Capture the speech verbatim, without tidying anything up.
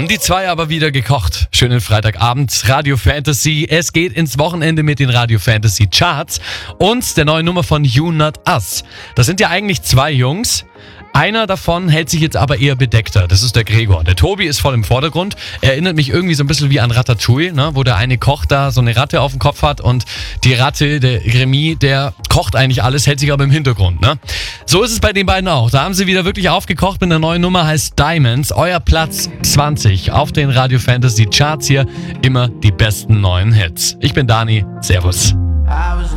Haben die zwei aber wieder gekocht. Schönen Freitagabend, Radio Fantasy. Es geht ins Wochenende mit den Radio Fantasy Charts und der neuen Nummer von You Not Us. Das sind ja eigentlich zwei Jungs. Einer davon hält sich jetzt aber eher bedeckter. Das ist der Gregor. Der Tobi ist voll im Vordergrund. Erinnert mich irgendwie so ein bisschen wie an Ratatouille, ne? Wo der eine Koch da so eine Ratte auf dem Kopf hat und die Ratte, der Remy, der kocht eigentlich alles, hält sich aber im Hintergrund. Ne? So ist es bei den beiden auch. Da haben sie wieder wirklich aufgekocht mit einer neuen Nummer, heißt Diamonds. Euer Platz zwanzig auf den Radio Fantasy Charts hier. Immer die besten neuen Hits. Ich bin Dani. Servus.